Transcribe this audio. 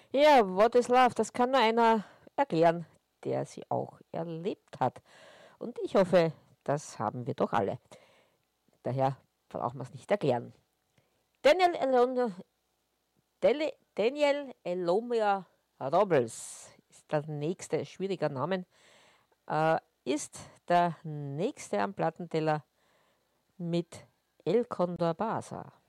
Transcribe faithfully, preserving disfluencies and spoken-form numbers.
Ja, what is love? Das kann nur einer erklären, der sie auch erlebt hat. Und ich hoffe, das haben wir doch alle. Daher brauchen wir es nicht erklären. Daniel Elon, Dele, Daniel Elomia Robles ist der nächste, schwieriger Name, äh, ist der nächste am Plattenteller mit El Condor Basa.